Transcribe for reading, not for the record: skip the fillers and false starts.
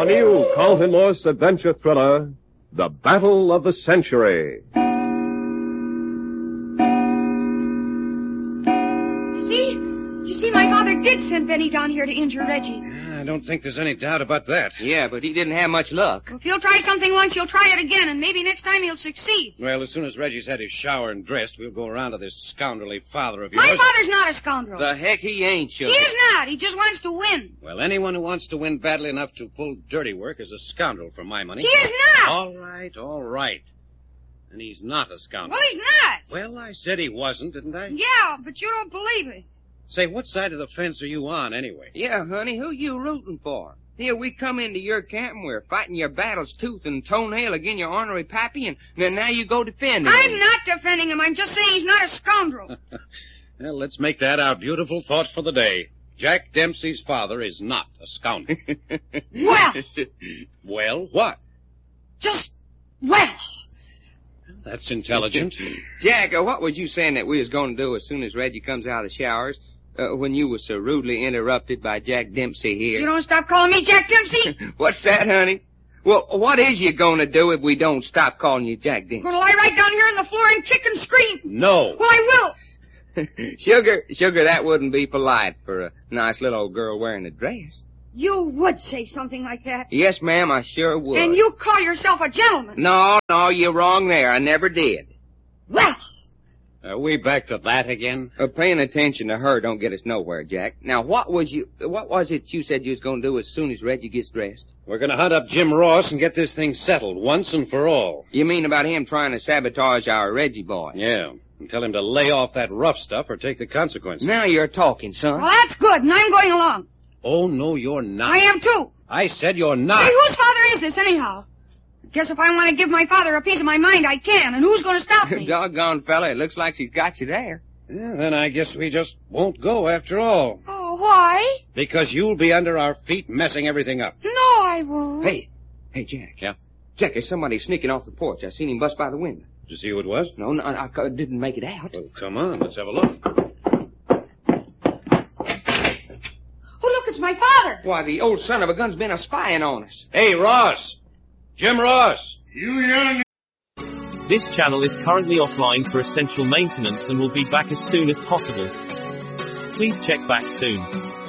The new Carlton Morse adventure thriller, The Battle of the Century. You see, my father did send Benny down here to injure Reggie. I don't think there's any doubt about that. Yeah, but he didn't have much luck. If he'll try something once, he'll try it again, and maybe next time he'll succeed. Well, as soon as Reggie's had his shower and dressed, we'll go around to this scoundrelly father of yours. My father's not a scoundrel. The heck he ain't, Sugar. He is not. He just wants to win. Well, anyone who wants to win badly enough to pull dirty work is a scoundrel for my money. He is not. All right. And he's not a scoundrel. Well, he's not. Well, I said he wasn't, didn't I? Yeah, but you don't believe it. Say, what side of the fence are you on, anyway? Yeah, honey, who you rooting for? Here we come into your camp and we're fighting your battles tooth and toenail against your ornery pappy, and then now you go defending him. I'm not defending him. I'm just saying he's not a scoundrel. Well, let's make that our beautiful thought for the day. Jack Dempsey's father is not a scoundrel. Well. Well, what? Well. That's intelligent. Jack, what was you saying that we was going to do as soon as Reggie comes out of the showers? When you was so rudely interrupted by Jack Dempsey here. You don't stop calling me Jack Dempsey? What's that, honey? Well, what is you going to do if we don't stop calling you Jack Dempsey? I'm going to lie right down here on the floor and kick and scream. No. Well, I will. Sugar, that wouldn't be polite for a nice little old girl wearing a dress. You would say something like that. Yes, ma'am, I sure would. And you call yourself a gentleman. No, you're wrong there. I never did. Well. Are we back to that again? Paying attention to her don't get us nowhere, Jack. Now, what was it you said you was going to do as soon as Reggie gets dressed? We're going to hunt up Jim Ross and get this thing settled once and for all. You mean about him trying to sabotage our Reggie boy? Yeah, and tell him to lay off that rough stuff or take the consequences. Now you're talking, son. Well, that's good, and I'm going along. Oh, no, you're not. I am, too. I said you're not. Hey, whose father is this, anyhow? Guess if I want to give my father a piece of my mind, I can, and who's going to stop me? Doggone fella, it looks like she's got you there. Yeah, then I guess we just won't go after all. Oh, why? Because you'll be under our feet messing everything up. No, I won't. Hey, Jack. Yeah? Jack, there's somebody sneaking off the porch. I seen him bust by the window. Did you see who it was? No, I didn't make it out. Well, come on, let's have a look. Oh, look, it's my father. Why, the old son of a gun's been a-spying on us. Hey, Ross! Jim Ross! You young... This channel is currently offline for essential maintenance and will be back as soon as possible. Please check back soon.